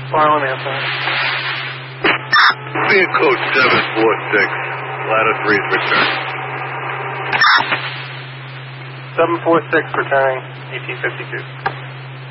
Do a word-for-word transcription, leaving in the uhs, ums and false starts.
Marlin Answer. Being code seven four six, ladder three is return. seven four six returning, eighteen fifty-two.